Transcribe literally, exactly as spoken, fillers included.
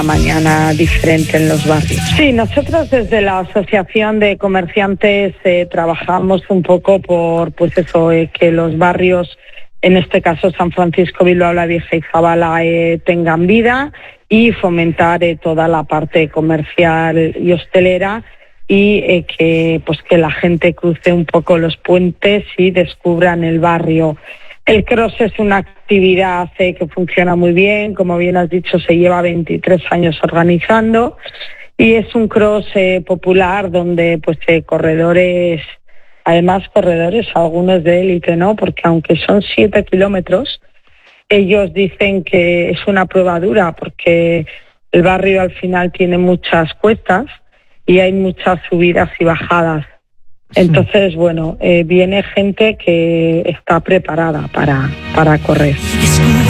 mañana diferente en los barrios. Sí, nosotros desde la Asociación de Comerciantes eh, trabajamos un poco por, pues eso, eh, que los barrios, en este caso San Francisco, Bilbao la Vieja y Zabala, eh, tengan vida y fomentar eh, toda la parte comercial y hostelera y eh, que, pues, que la gente cruce un poco los puentes y descubran el barrio. El cross es una actividad eh, que funciona muy bien, como bien has dicho, se lleva veintitrés años organizando y es un cross eh, popular donde pues eh, corredores, además corredores algunos de élite, ¿no? Porque aunque son siete kilómetros, ellos dicen que es una prueba dura porque el barrio al final tiene muchas cuestas y hay muchas subidas y bajadas. Entonces, bueno, eh, viene gente que está preparada para, para correr.